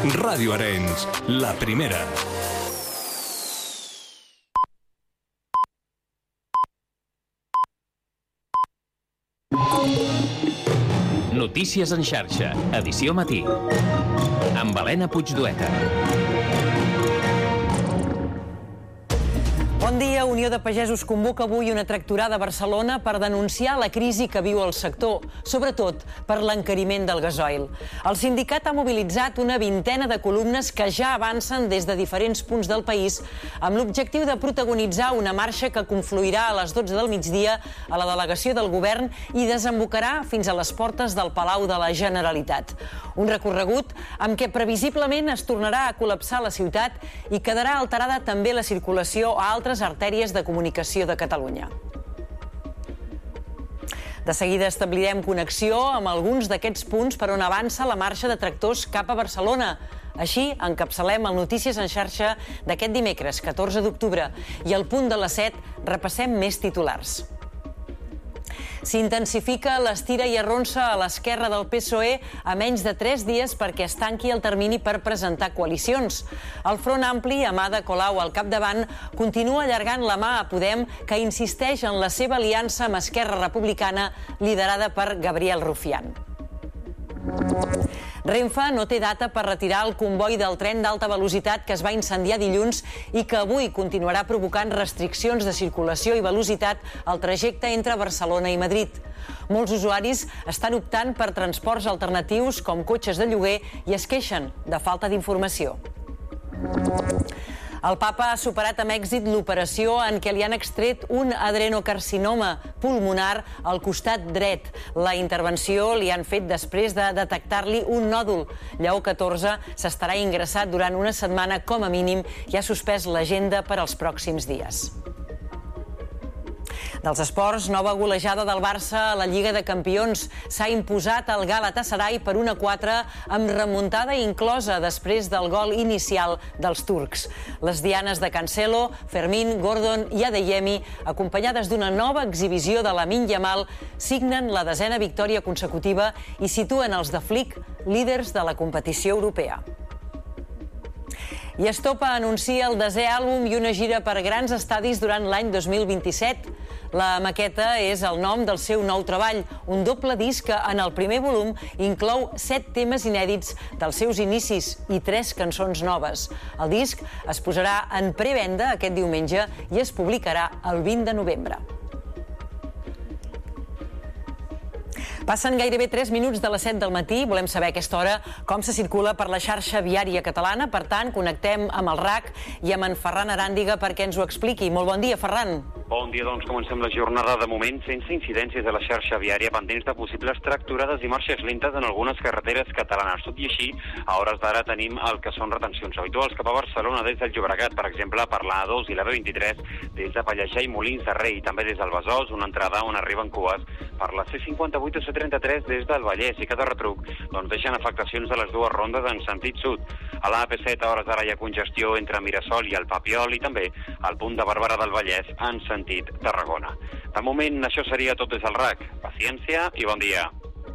Ràdio Arenys, la primera. Notícies en xarxa, edició matí. Amb Helena Puigdueta. Bon dia. Unió de Pagesos convoca avui una tractorada a Barcelona per denunciar la crisi que viu el sector, sobretot per l'encariment del gasoil. El sindicat ha mobilitzat una vintena de columnes que ja avancen des de diferents punts del país amb l'objectiu de protagonitzar una marxa que confluirà a les 12 del migdia a la delegació del govern i desembocarà fins a les portes del Palau de la Generalitat. Un recorregut amb què previsiblement es tornarà a col·lapsar la ciutat i quedarà alterada també la circulació a altres artèries de comunicació de Catalunya. De seguida establirem connexió amb alguns d'aquests punts per on avança la marxa de tractors cap a Barcelona. Així, encapçalem el Notícies en xarxa d'aquest dimecres, 14 d'octubre, i al punt de les 7 repassem més titulars. S'intensifica l'estira i arronsa a l'esquerra del PSOE a menys de 3 dies perquè es tanqui el termini per presentar coalicions. El Front Ampli, amb Ada Colau al capdavant, continua allargant la mà a Podem, que insisteix en la seva aliança amb Esquerra Republicana, liderada per Gabriel Rufián. Renfe no té data per retirar el comboi del tren d'alta velocitat que es va incendiar dilluns i que avui continuarà provocant restriccions de circulació i velocitat al trajecte entre Barcelona i Madrid. Molts usuaris estan optant per transports alternatius com cotxes de lloguer i es queixen de falta d'informació. El papa ha superat amb èxit l'operació en què li han extret un adrenocarcinoma pulmonar al costat dret. La intervenció li han fet després de detectar-li un nòdul. Lleó XIV s'estarà ingressat durant una setmana com a mínim i ha suspès l'agenda per als pròxims dies. Dels esports, nova golejada del Barça a la Lliga de Campions. S'ha imposat el Galatasaray per 1-4 amb remuntada inclosa després del gol inicial dels turcs. Les dianes de Cancelo, Fermín, Gordon i Adeyemi, acompanyades d'una nova exhibició de Lamine Yamal, signen la 10a victòria consecutiva i situen els de Flick líders de la competició europea. I Estopa anuncia el 10è àlbum i una gira per grans estadis durant l'any 2027. La maqueta és el nom del seu nou treball, un doble disc que en el primer volum inclou 7 temes inèdits dels seus inicis i 3 cançons noves. El disc es posarà en prevenda aquest diumenge i es publicarà el 20 de novembre. Passen gairebé 3 minuts de les 7 del matí. Volem saber a aquesta hora com se circula per la xarxa viària catalana. Per tant, connectem amb el RAC i amb en Ferran Aràndiga perquè ens ho expliqui. Molt bon dia, Ferran. Bon dia, doncs comencem la jornada de moment sense incidències a la xarxa viària pendents de possibles tracturades i marxes lentes en algunes carreteres catalanes. Tot i així, a hores d'ara tenim el que són retencions habituals cap a Barcelona des del Llobregat, per exemple, per la A2 i la B23, des de Pallejà i Molins de Rei, també des del Besòs, una entrada on arriben cues per la C58 o C33 des del Vallès i cada retruc doncs deixen afectacions de les dues rondes en sentit sud. A la AP7 a hores d'ara hi ha congestió entre Mirasol i el Papiol i també al punt de Barberà del Vallès en sentit Tarragona. De moment, això seria tot des del RAC. Paciència i bon dia.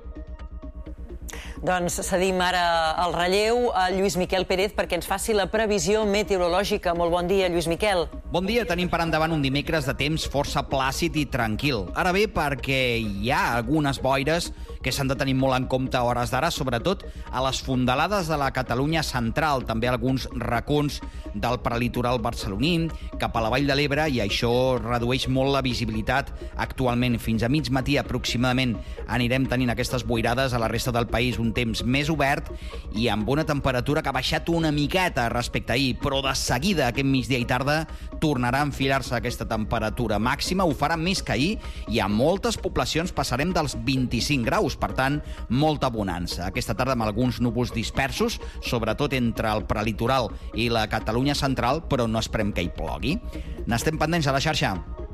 Doncs cedim ara el relleu a Lluís Miquel Pérez perquè ens faci la previsió meteorològica. Molt bon dia, Lluís Miquel. Bon dia, tenim per endavant un dimecres de temps força plàcid i tranquil. Ara bé, perquè hi ha algunes boires que s'han de tenir molt en compte a hores d'ara, sobretot a les fondalades de la Catalunya central, també alguns racons del prelitoral barceloní cap a la Vall de l'Ebre, i això redueix molt la visibilitat actualment. Fins a mig matí aproximadament anirem tenint aquestes boirades. A la resta del país un temps més obert i amb una temperatura que ha baixat una miqueta respecte a ahir, però de seguida aquest migdia i tarda tornarà a enfilar-se aquesta temperatura màxima. Ho farà més que ahir i a moltes poblacions passarem dels 25 graus, per tant, molta bonança. Aquesta tarda amb alguns núvols dispersos, sobretot entre el prelitoral i la Catalunya central, però no esperem que hi plogui. N'estem pendents a la xarxa.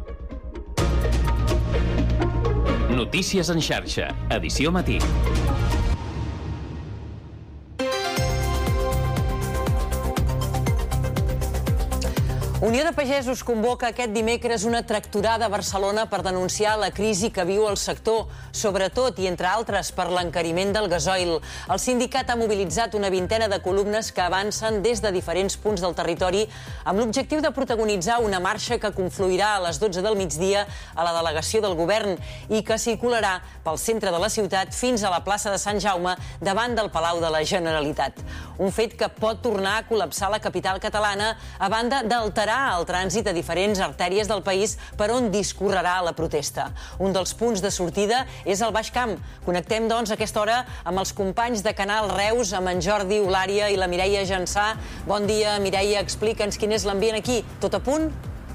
Notícies en xarxa, edició matí. Unió de Pagesos convoca aquest dimecres una tractorada a Barcelona per denunciar la crisi que viu el sector, sobretot i entre altres per l'encariment del gasoil. El sindicat ha mobilitzat una vintena de columnes que avancen des de diferents punts del territori amb l'objectiu de protagonitzar una marxa que confluirà a les 12 del migdia a la delegació del govern i que circularà pel centre de la ciutat fins a la plaça de Sant Jaume davant del Palau de la Generalitat. Un fet que pot tornar a col·lapsar la capital catalana a banda d'alterar el trànsit a diferents artèries del país per on discorrerà la protesta. Un dels punts de sortida és el Baix Camp. Connectem, doncs, a aquesta hora amb els companys de Canal Reus, amb en Jordi Olària i la Mireia Jansà. Bon dia, Mireia, explica'ns quin és l'ambient aquí. Tot a punt?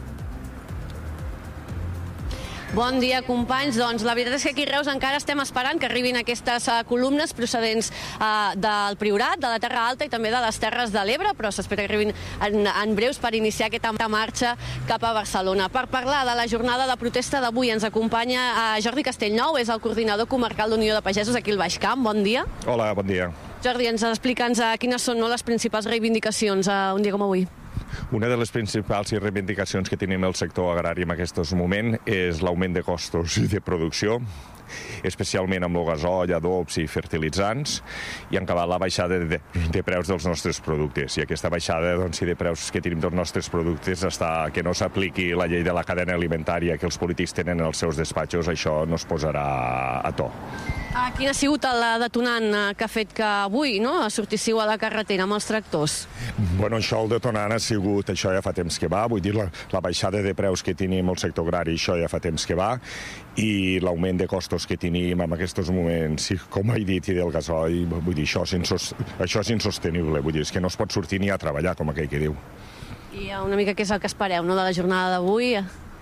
Bon dia, companys. Doncs la veritat és que aquí a Reus encara estem esperant que arribin aquestes columnes procedents del Priorat, de la Terra Alta i també de les Terres de l'Ebre, però s'espera que arribin en breus per iniciar aquesta marxa cap a Barcelona. Per parlar de la jornada de protesta d'avui ens acompanya Jordi Castellnou, és el coordinador comarcal d'Unió de Pagesos aquí al Baix Camp. Bon dia. Hola, bon dia. Jordi, explica'ns quines són les principals reivindicacions un dia com avui. Una de les principals reivindicacions que tenim el sector agrari en aquest moment és l'augment de costos i de producció, especialment amb el gasoil, adobs i fertilitzants, i en acabar la baixada de preus dels nostres productes. I aquesta baixada de preus que tenim dels nostres productes està que no s'apliqui la llei de la cadena alimentària que els polítics tenen als seus despatxos, això no es posarà a to. Quin ha sigut el detonant que ha fet que avui sortíssiu a la carretera amb els tractors? Bueno, això el detonant ha sigut, això ja fa temps que va, vull dir, la baixada de preus que tenim al sector agrari, això ja fa temps que va, i l'augment de costos que tenim en aquests moments, com he dit, i del gasoil, vull dir, això és insostenible, vull dir, és que no es pot sortir ni a treballar, com aquell que diu. I una mica què és el que espereu, de la jornada d'avui?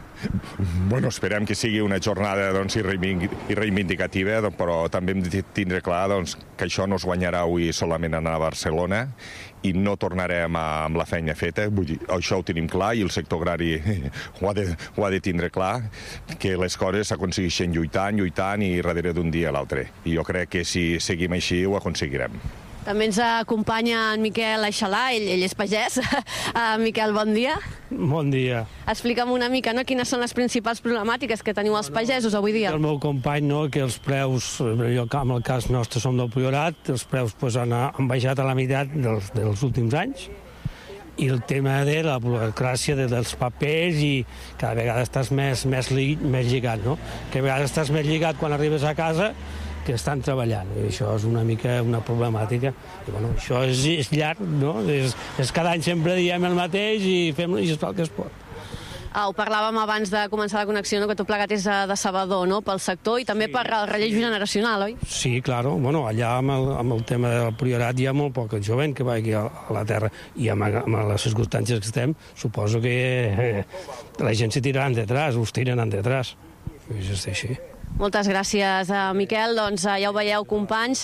Bueno, esperem que sigui una jornada reivindicativa, però també hem de tindre clar que això no es guanyarà avui solament anar a Barcelona i no tornarem amb la feina feta. Vull dir, això ho tenim clar i el sector agrari ho ha de tindre clar, que les coses s'aconsegueixen lluitant i darrere d'un dia a l'altre. I jo crec que si seguim així ho aconseguirem. També ens acompanya en Miquel Aixalà, ell és pagès. Miquel, bon dia. Bon dia. Explica'm una mica quines són les principals problemàtiques que teniu els pagesos avui dia. El meu company, que els preus, jo en el cas nostre som del Priorat, els preus han baixat a la meitat dels últims anys, i el tema de la burocràcia dels papers i cada vegada estàs més lligat, no? Que a vegades estàs més lligat quan arribes a casa que estan treballant, i això és una mica una problemàtica. I bueno, això és llarg, no? És cada any sempre diem el mateix i fem i es fa el que es pot. Ho parlàvem abans de començar la connexió, que tot plegat és decebedor pel sector i també per el relleu generacional, oi? Sí, claro. Bueno, allà amb el tema del Priorat hi ha molt poc jovent que va aquí a la terra i amb les circumstàncies que estem, suposo que la gent se tirarà endetrás, us tiren endetrás. És així. Moltes gràcies, Miquel. Doncs ja ho veieu, companys,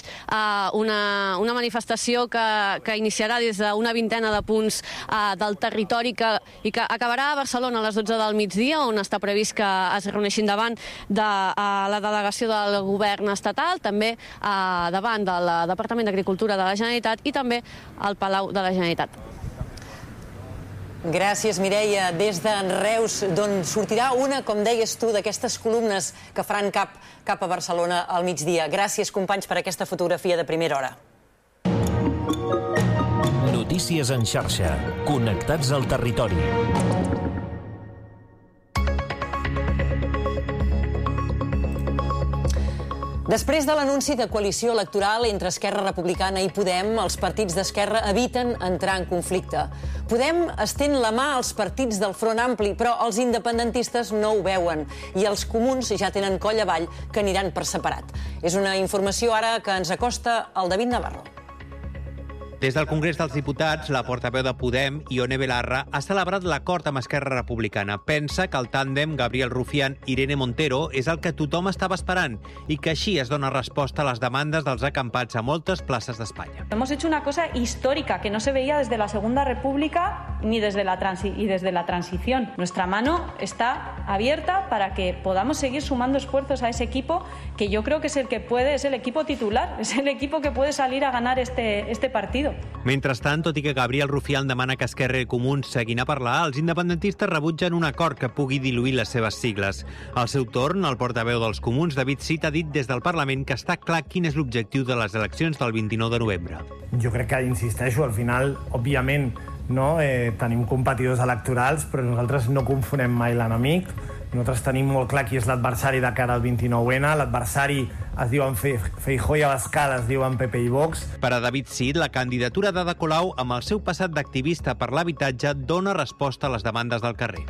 una manifestació que iniciarà des d'una vintena de punts del territori i que acabarà a Barcelona a les 12 del migdia, on està previst que es reuneixin davant de la delegació del govern estatal, també davant del Departament d'Agricultura de la Generalitat i també al Palau de la Generalitat. Gràcies, Mireia. Des de Reus, d'on sortirà una, com deies tu, d'aquestes columnes que faran cap a Barcelona al migdia. Gràcies, companys, per aquesta fotografia de primera hora. Notícies en xarxa. Connectats al territori. Després de l'anunci de coalició electoral entre Esquerra Republicana i Podem, els partits d'Esquerra eviten entrar en conflicte. Podem estén la mà als partits del Front Ampli, però els independentistes no ho veuen i els comuns ja tenen coll avall que aniran per separat. És una informació ara que ens acosta el David Navarro. Des del Congrés dels Diputats, la portaveu de Podem, Ione Belarra, ha celebrat l'acord amb Esquerra Republicana. Pensa que el tàndem Gabriel Rufián-Irene Montero és el que tothom estava esperant i que així es dona resposta a les demandes dels acampats a moltes places d'Espanya. Hemos hecho una cosa histórica que no se veía desde la Segunda República ni desde la transición. Nuestra mano está abierta para que podamos seguir sumando esfuerzos a ese equipo que yo creo que es el equipo titular, es el equipo que puede salir a ganar este partido. partido. Mentrestant, tot i que Gabriel Rufián demana que Esquerra i Comuns seguin a parlar, els independentistes rebutgen un acord que pugui diluir les seves sigles. Al seu torn, el portaveu dels Comuns, David Cid, ha dit des del Parlament que està clar quin és l'objectiu de les eleccions del 29 de novembre. Jo crec que, insisteixo, al final, òbviament, no, tenim competidors electorals, però nosaltres no confonem mai l'enemic. Nosaltres tenim molt clar qui és l'adversari de cara al 29N. L'adversari es diuen Feijóo i Abascal es diuen PP i Vox. Per a David Cid, la candidatura d'Ada Colau, amb el seu passat d'activista per l'habitatge, dona resposta a les demandes del carrer.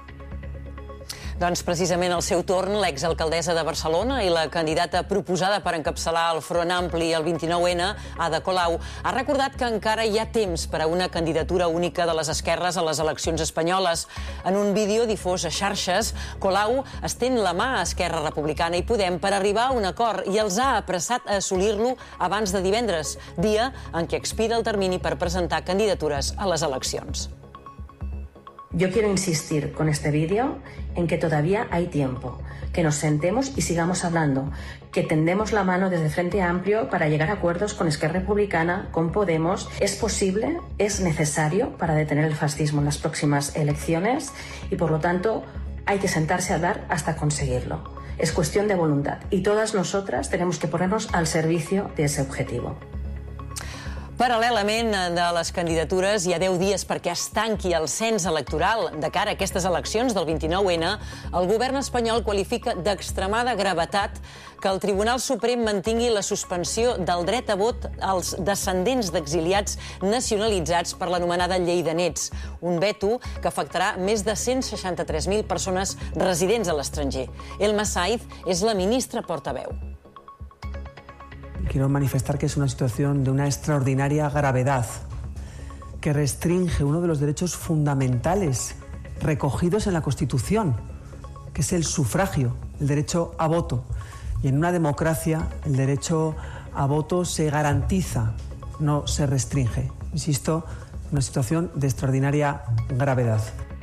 Doncs precisament al seu torn, l'exalcaldessa de Barcelona i la candidata proposada per encapçalar el Front Ampli el 29N, Ada Colau, ha recordat que encara hi ha temps per a una candidatura única de les esquerres a les eleccions espanyoles. En un vídeo difós a xarxes, Colau estén la mà a Esquerra Republicana i Podem per arribar a un acord i els ha apressat a assolir-lo abans de divendres, dia en què expira el termini per presentar candidatures a les eleccions. Yo quiero insistir con este vídeo en que todavía hay tiempo, que nos sentemos y sigamos hablando, que tendemos la mano desde Frente Amplio para llegar a acuerdos con Esquerra Republicana, con Podemos. Es posible, es necesario para detener el fascismo en las próximas elecciones y, por lo tanto, hay que sentarse a hablar hasta conseguirlo. Es cuestión de voluntad y todas nosotras tenemos que ponernos al servicio de ese objetivo. Paral·lelament de les candidatures, hi ha 10 dies perquè es tanqui el cens electoral de cara a aquestes eleccions del 29N, el govern espanyol qualifica d'extremada gravetat que el Tribunal Suprem mantingui la suspensió del dret a vot als descendents d'exiliats nacionalitzats per l'anomenada Llei de Nets, un veto que afectarà més de 163.000 persones residents a l'estranger. Elma Saiz és la ministra portaveu. Quiero manifestar que es una situación de una extraordinaria gravedad que restringe uno de los derechos fundamentales recogidos en la Constitución, que es el sufragio, el derecho a voto. Y en una democracia el derecho a voto se garantiza, no se restringe. Insisto, una situación de extraordinaria gravedad.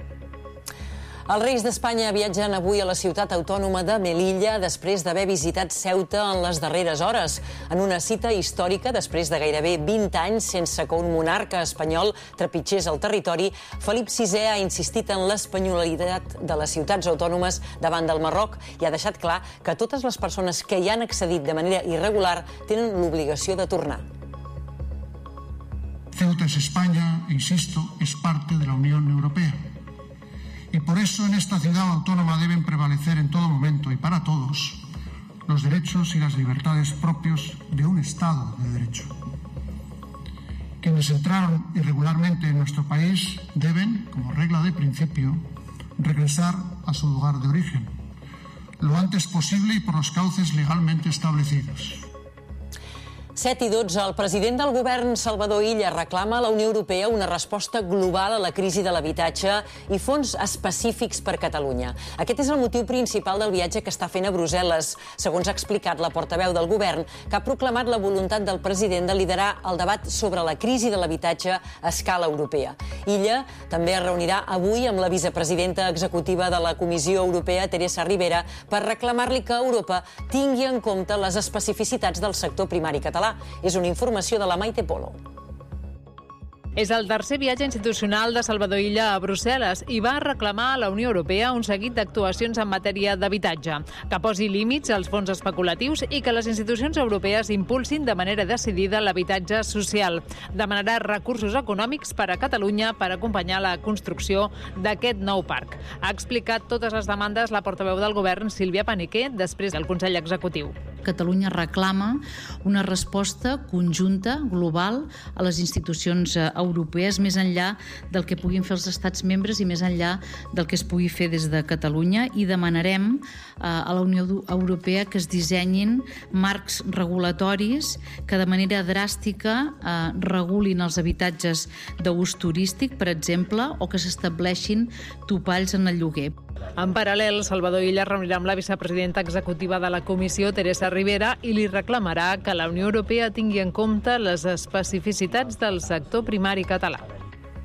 Els reis d'Espanya viatgen avui a la ciutat autònoma de Melilla després d'haver visitat Ceuta en les darreres hores. En una cita històrica, després de gairebé 20 anys sense que un monarca espanyol trepitgés el territori, Felip VI ha insistit en l'espanyolitat de les ciutats autònomes davant del Marroc i ha deixat clar que totes les persones que hi han accedit de manera irregular tenen l'obligació de tornar. Ceuta es España, insisto, es parte de la Unión Europea. Y por eso en esta ciudad autónoma deben prevalecer en todo momento y para todos los derechos y las libertades propios de un Estado de Derecho. Quienes entraron irregularmente en nuestro país deben, como regla de principio, regresar a su lugar de origen, lo antes posible y por los cauces legalmente establecidos. 7 i 12, el president del govern, Salvador Illa, reclama a la Unió Europea una resposta global a la crisi de l'habitatge i fons específics per Catalunya. Aquest és el motiu principal del viatge que està fent a Brussel·les, segons ha explicat la portaveu del govern, que ha proclamat la voluntat del president de liderar el debat sobre la crisi de l'habitatge a escala europea. Illa també es reunirà avui amb la vicepresidenta executiva de la Comissió Europea, Teresa Ribera, per reclamar-li que Europa tingui en compte les especificitats del sector primari català. És una informació de la Maite Polo. És el tercer viatge institucional de Salvador Illa a Brussel·les i va reclamar a la Unió Europea un seguit d'actuacions en matèria d'habitatge, que posi límits als fons especulatius i que les institucions europees impulsin de manera decidida l'habitatge social. Demanarà recursos econòmics per a Catalunya per acompanyar la construcció d'aquest nou parc. Ha explicat totes les demandes la portaveu del govern, Sílvia Paniquer, després del Consell Executiu. Catalunya reclama una resposta conjunta, global, a les institucions europees, més enllà del que puguin fer els estats membres i més enllà del que es pugui fer des de Catalunya, i demanarem a la Unió Europea que es dissenyin marcs regulatoris que de manera dràstica regulin els habitatges d'ús turístic, per exemple, o que s'estableixin topalls en el lloguer. En paral·lel, Salvador Illa es reunirà amb la vicepresidenta executiva de la Comissió, Teresa Ribera, i li reclamarà que la Unió Europea tingui en compte les especificitats del sector primari català.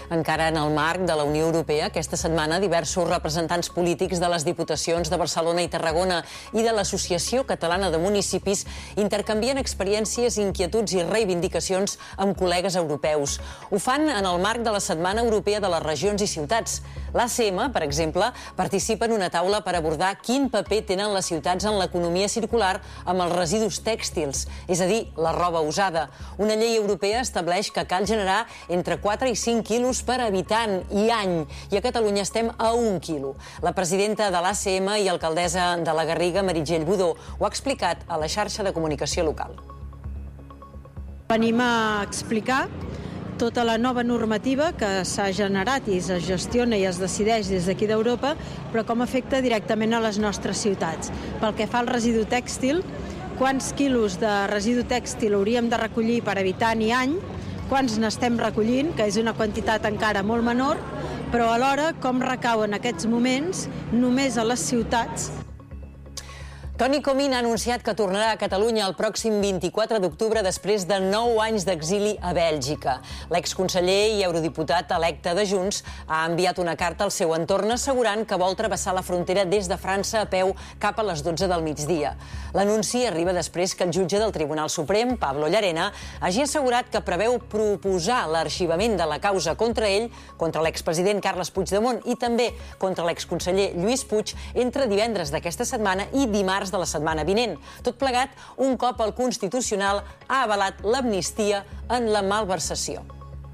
Encara en el marc de la Unió Europea, aquesta setmana diversos representants polítics de les Diputacions de Barcelona i Tarragona i de l'Associació Catalana de Municipis intercanvien experiències, inquietuds i reivindicacions amb col·legues europeus. Ho fan en el marc de la Setmana Europea de les Regions i Ciutats. L'ACM, per exemple, participa en una taula per abordar quin paper tenen les ciutats en l'economia circular amb els residus tèxtils, és a dir, la roba usada. Una llei europea estableix que cal generar entre 4 i 5 quilos per habitant i any, i a Catalunya estem a 1 quilo. La presidenta de l'ACM i alcaldessa de la Garriga, Meritxell Budó, ho ha explicat a la xarxa de comunicació local. Venim a explicar tota la nova normativa que s'ha generat i es gestiona i es decideix des d'aquí d'Europa, però com afecta directament a les nostres ciutats. Pel que fa al residu tèxtil, quants quilos de residu tèxtil hauríem de recollir per habitant i any, quants n'estem recollint, que és una quantitat encara molt menor, però alhora com recau en aquests moments només a les ciutats. Toni Comín ha anunciat que tornarà a Catalunya el pròxim 24 d'octubre després de 9 anys d'exili a Bèlgica. L'exconseller i eurodiputat electe de Junts ha enviat una carta al seu entorn assegurant que vol travessar la frontera des de França a peu cap a les 12 del migdia. L'anunci arriba després que el jutge del Tribunal Suprem, Pablo Llarena, hagi assegurat que preveu proposar l'arxivament de la causa contra ell, contra l'expresident Carles Puigdemont i també contra l'exconseller Lluís Puig entre divendres d'aquesta setmana i dimarts de la setmana vinent. Tot plegat, un cop el Constitucional ha avalat l'amnistia en la malversació.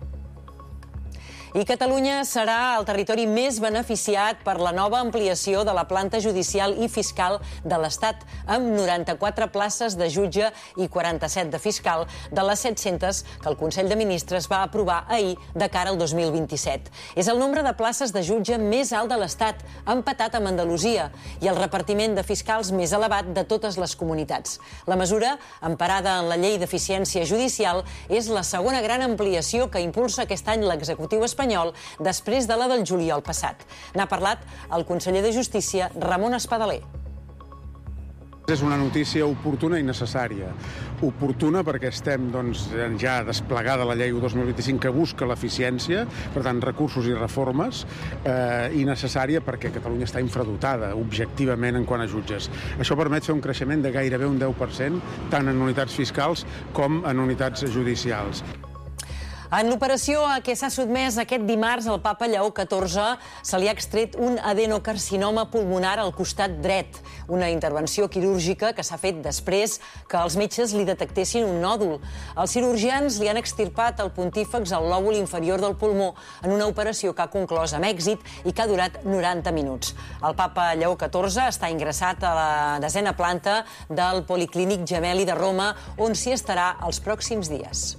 I Catalunya serà el territori més beneficiat per la nova ampliació de la planta judicial i fiscal de l'Estat, amb 94 places de jutge i 47 de fiscal, de les 700 que el Consell de Ministres va aprovar ahir de cara al 2027. És el nombre de places de jutge més alt de l'Estat, empatat amb Andalusia, i el repartiment de fiscals més elevat de totes les comunitats. La mesura, emparada en la Llei d'Eficiència Judicial, és la segona gran ampliació que impulsa aquest any l'executiu espanyol després de la del juliol passat. N'ha parlat el conseller de Justícia, Ramon Espadaler. És una notícia oportuna i necessària. Oportuna perquè estem ja desplegada la llei 2025 que busca l'eficiència, per tant, recursos i reformes, i necessària perquè Catalunya està infradotada objectivament en quant a jutges. Això permet fer un creixement de gairebé un 10%, tant en unitats fiscals com en unitats judicials. En l'operació a què s'ha sotmès aquest dimarts el papa Lleó XIV se li ha extret un adenocarcinoma pulmonar al costat dret, una intervenció quirúrgica que s'ha fet després que els metges li detectessin un nòdul. Els cirurgians li han extirpat el pontífex al lòbul inferior del pulmó en una operació que ha conclòs amb èxit i que ha durat 90 minuts. El papa Lleó XIV està ingressat a la 10a planta del Policlínic Gemelli de Roma, on s'hi estarà els pròxims dies.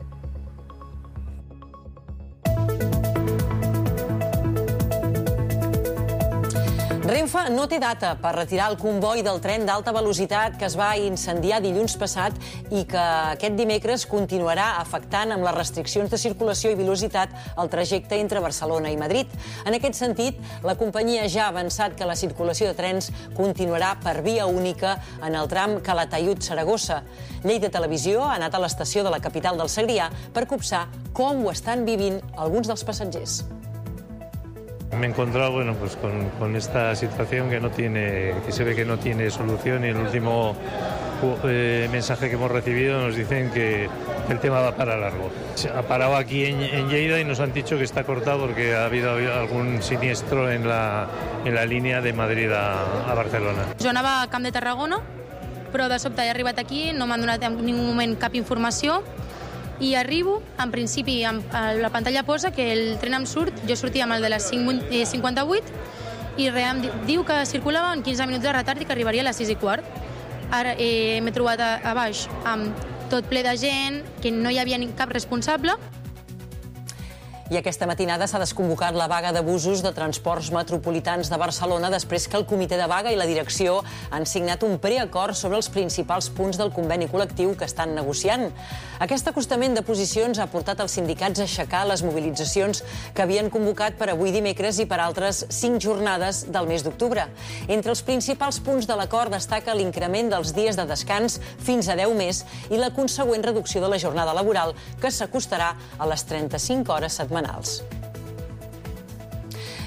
Renfe no té data per retirar el comboi del tren d'alta velocitat que es va incendiar dilluns passat i que aquest dimecres continuarà afectant amb les restriccions de circulació i velocitat el trajecte entre Barcelona i Madrid. En aquest sentit, la companyia ja ha avançat que la circulació de trens continuarà per via única en el tram Calataiud-Saragossa. Lleida Televisió ha anat a l'estació de la capital del Segrià per copsar com ho estan vivint alguns dels passatgers. Me he encontrado con esta situación que se ve que no tiene solución, y el último mensaje que hemos recibido nos dicen que el tema va para largo. Ha parado aquí en Lleida y nos han dicho que está cortado porque ha habido algún siniestro en la línia de Madrid a Barcelona. Jo anava a Camp de Tarragona, però de sobte he arribat aquí, no m'han donat en ningú moment cap informació, i arribo, en principi, la pantalla posa que el tren em surt, jo sortia amb el de les 5:58 i em diu que circulava en 15 minuts de retard i que arribaria a les 6:15. Ara m'he trobat a baix amb tot ple de gent, que no hi havia cap responsable. I aquesta matinada s'ha desconvocat la vaga d'abusos de transports metropolitans de Barcelona després que el comitè de vaga i la direcció han signat un preacord sobre els principals punts del conveni col·lectiu que estan negociant. Aquest acostament de posicions ha portat els sindicats a aixecar les mobilitzacions que havien convocat per avui dimecres i per altres 5 jornades del mes d'octubre. Entre els principals punts de l'acord destaca l'increment dels dies de descans fins a 10 més i la consegüent reducció de la jornada laboral, que s'acostarà a les 35 hores setmanals.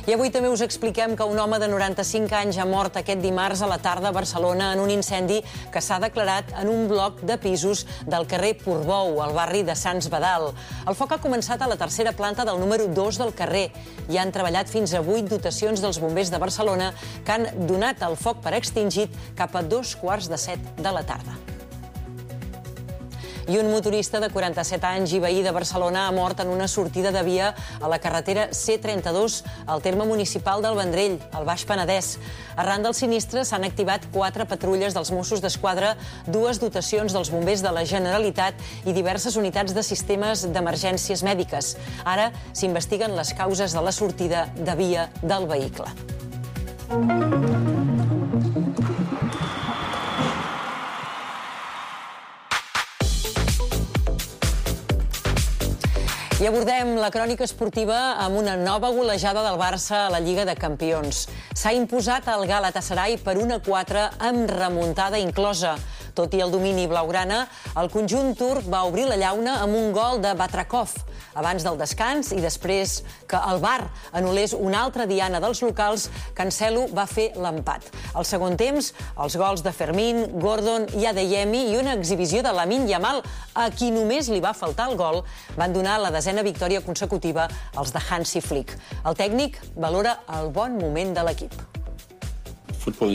I avui també us expliquem que un home de 95 anys ha mort aquest dimarts a la tarda a Barcelona en un incendi que s'ha declarat en un bloc de pisos del carrer Portbou, al barri de Sants Badal. El foc ha començat a la tercera planta del número 2 del carrer i han treballat fins a 8 dotacions dels bombers de Barcelona que han donat el foc per extingit cap a 6:45 de la tarda. I un motorista de 47 anys i veí de Barcelona ha mort en una sortida de via a la carretera C32, al terme municipal del Vendrell, al Baix Penedès. Arran del sinistre s'han activat 4 patrulles dels Mossos d'Esquadra, 2 dotacions dels bombers de la Generalitat i diverses unitats de sistemes d'emergències mèdiques. Ara s'investiguen les causes de la sortida de via del vehicle. I abordem la crònica esportiva amb una nova golejada del Barça a la Lliga de Campions. S'ha imposat el Galatasaray per 1-4 amb remuntada inclosa. Tot i el domini blaugrana, el conjunt turc va obrir la llauna amb un gol de Batrakov abans del descans i després que el VAR anul·lés una altra diana dels locals, Cancelo va fer l'empat. Al segon temps, els gols de Fermín, Gordon i Adeyemi i una exhibició de Lamine Yamal, a qui només li va faltar el gol, van donar la 10a victòria consecutiva als de Hansi Flick. El tècnic valora el bon moment de l'equip. Football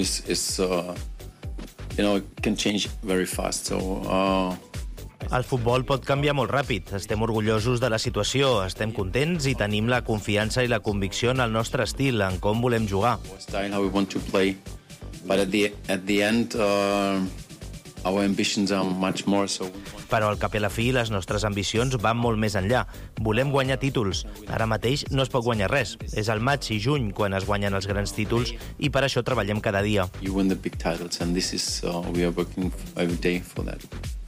can change very fast, so el futbol pot canviar molt ràpid. Estem orgullosos de la situació, estem contents i tenim la confiança i la convicció en el nostre estil, en com volem jugar. How we want to play, but at the end, our ambitions are much more. Però al cap i a la fi, les nostres ambicions van molt més enllà. Volem guanyar títols. Ara mateix no es pot guanyar res. És al maig i juny quan es guanyen els grans títols i per això treballem cada dia. You win the big titles and this is we are working every day for that.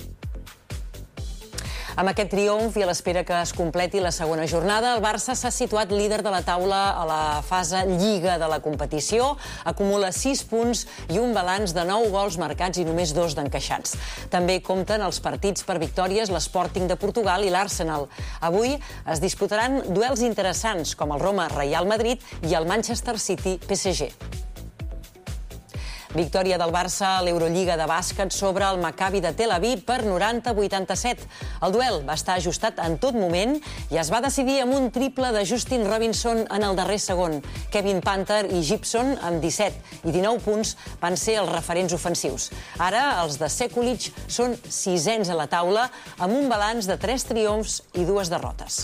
Amb aquest triomf i a l'espera que es completi la segona jornada, el Barça s'ha situat líder de la taula a la fase Lliga de la competició, acumula 6 punts i un balanç de 9 gols marcats i només 2 d'encaixats. També compten els partits per victòries l'Sporting de Portugal i l'Arsenal. Avui es disputaran duels interessants com el Roma-Real Madrid i el Manchester City-PSG. Victòria del Barça a l'Eurolliga de bàsquet sobre el Maccabi de Tel Aviv per 90-87. El duel va estar ajustat en tot moment i es va decidir amb un triple de Justin Robinson en el darrer segon. Kevin Panther i Gibson, amb 17 i 19 punts, van ser els referents ofensius. Ara, els de Sekulic són 6ens a la taula, amb un balanç de 3 triomfs i 2 derrotes.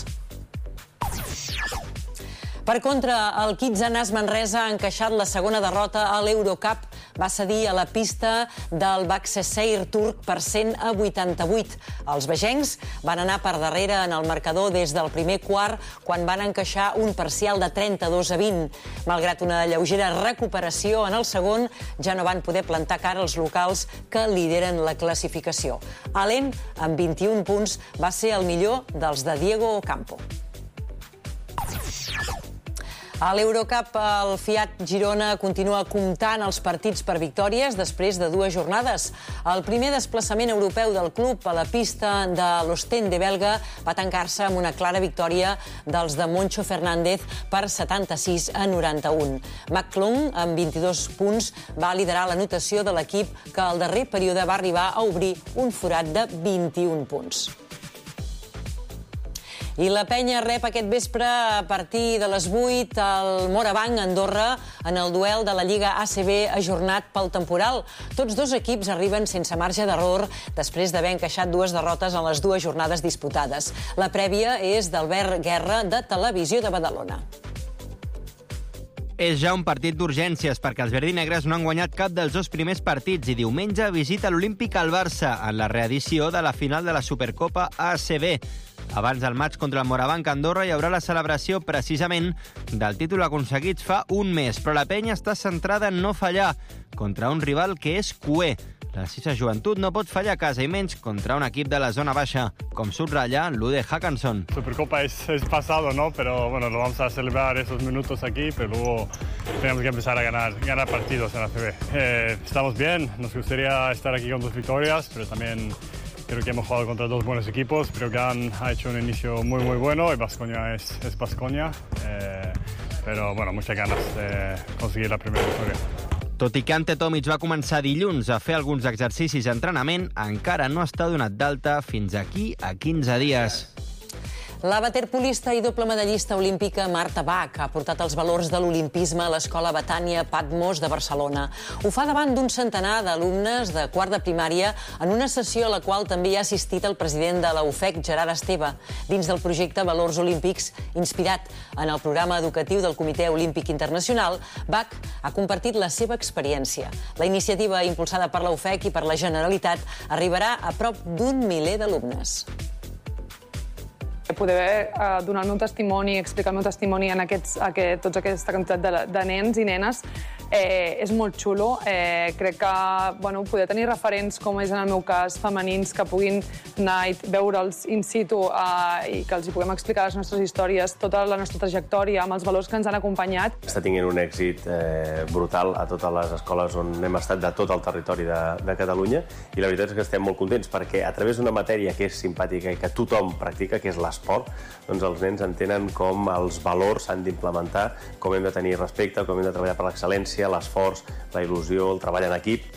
Per contra, el Kitsanas Manresa ha encaixat la segona derrota a l'Eurocup. Va cedir a la pista del Başakşehir turc per 100-88. Els vegencs van anar per darrere en el marcador des del primer quart, quan van encaixar un parcial de 32-20. Malgrat una lleugera recuperació en el segon, ja no van poder plantar cara als locals que lideren la classificació. Allen, amb 21 punts, va ser el millor dels de Diego Ocampo. A l'Eurocup, el Fiat Girona continua comptant els partits per victòries després de 2 jornades. El primer desplaçament europeu del club a la pista de l'Ostende belga va tancar-se amb una clara victòria dels de Moncho Fernández per 76-91. McClung, amb 22 punts, va liderar l'anotació de l'equip que al darrer període va arribar a obrir un forat de 21 punts. I la penya rep aquest vespre a partir de les 8 al Morabanc, Andorra, en el duel de la Lliga ACB ajornat pel temporal. Tots dos equips arriben sense marge d'error després d'haver encaixat 2 derrotes en les 2 jornades disputades. La prèvia és d'Albert Guerra, de Televisió de Badalona. És ja un partit d'urgències perquè els verdinegres no han guanyat cap dels 2 primers partits i diumenge visita l'Olímpic al Barça en la reedició de la final de la Supercopa ACB. Abans del maig contra el Morabanc Andorra hi haurà la celebració precisament del títol aconseguit fa un mes, però la penya està centrada en no fallar contra un rival que és cuer. La Sisa Joventut no pot fallar a casa i menys contra un equip de la zona baixa, com subratlla Lude Hackanson. Supercopa es pasado, ¿no? Pero bueno, lo vamos a celebrar esos minutos aquí, pero luego tenemos que empezar a ganar partidos en la ACB. Estamos bien, nos gustaría estar aquí con 2 victorias, pero también creo que hemos jugado contra 2 buenos equipos. Breogán ha hecho un inicio muy bueno y Baskonia es Baskonia. pero bueno, muchas ganas de conseguir la primera victoria. Tot i que Ante Tomic va començar dilluns a fer alguns exercicis d'entrenament, encara no està donat d'alta fins aquí a 15 dies. La waterpolista i doble medallista olímpica Marta Bach ha portat els valors de l'olimpisme a l'Escola Betània Patmos de Barcelona. Ho fa davant d'un centenar d'alumnes de quart de primària en una sessió a la qual també hi ha assistit el president de la UFEC, Gerard Esteve, dins del projecte Valors Olímpics, inspirat en el programa educatiu del Comitè Olímpic Internacional. Bach ha compartit la seva experiència. La iniciativa, impulsada per la UFEC i per la Generalitat, arribarà a prop d'1 miler d'alumnes. Poder donar el meu testimoni, explicar el meu testimoni en tota aquesta quantitat de nens i nenes és molt xulo. Crec que poder tenir referents, com és en el meu cas, femenins, que puguin anar i veure'ls in situ i que els hi puguem explicar les nostres històries, tota la nostra trajectòria, amb els valors que ens han acompanyat. Està tinguent un èxit brutal a totes les escoles on hem estat de tot el territori de Catalunya i la veritat és que estem molt contents perquè a través d'una matèria que és simpàtica i que tothom practica, que és l'esport, doncs els nens entenen com els valors s'han d'implementar, com hem de tenir respecte, com hem de treballar per l'excel·lència, l'esforç, la il·lusió, el treball en equip.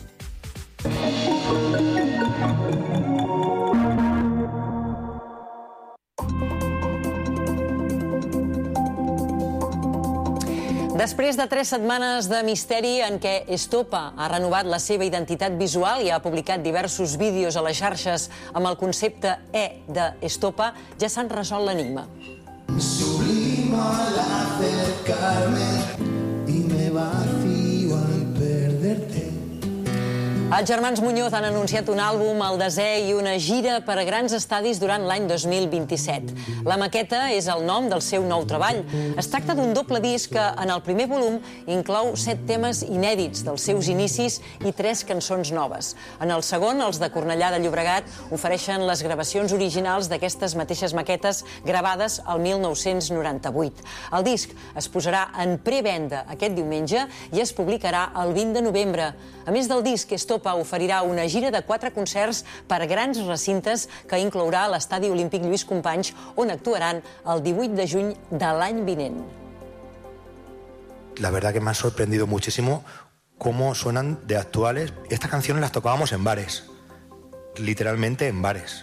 Després de 3 setmanes de misteri en què Estopa ha renovat la seva identitat visual i ha publicat diversos vídeos a les xarxes amb el concepte E de Estopa, ja s'han resolt l'enigma. Sublimo al acercarme y me vacío al perderte. Els germans Muñoz han anunciat un àlbum al desè i una gira per a grans estadis durant l'any 2027. La maqueta és el nom del seu nou treball. Es tracta d'un doble disc que, en el primer volum, inclou 7 temes inèdits dels seus inicis i 3 cançons noves. En el segon, els de Cornellà de Llobregat ofereixen les gravacions originals d'aquestes mateixes maquetes gravades al 1998. El disc es posarà en prevenda aquest diumenge i es publicarà el 20 de novembre. A més del disc, Estopa oferirà una gira de 4 concerts per grans recintes que inclourà l'Estadi Olímpic Lluís Companys, on actuaran el 18 de juny de l'any vinent. La verdad que me ha sorprendido muchísimo cómo suenan de actuales. Estas canciones las tocábamos en bares, literalmente en bares.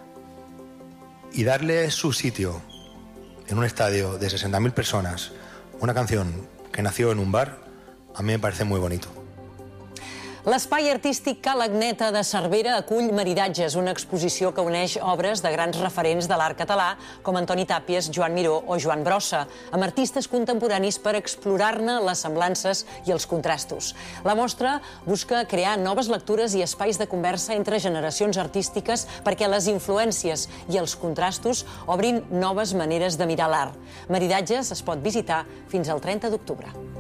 Y darle su sitio en un estadio de 60.000 personas, una canción que nació en un bar, a mí me parece muy bonito. L'espai artístic Ca l'Agneta de Cervera acull Maridatges, una exposició que uneix obres de grans referents de l'art català, com Antoni Tàpies, Joan Miró o Joan Brossa, amb artistes contemporanis per explorar-ne les semblances i els contrastos. La mostra busca crear noves lectures i espais de conversa entre generacions artístiques perquè les influències i els contrastos obrin noves maneres de mirar l'art. Maridatges es pot visitar fins al 30 d'octubre.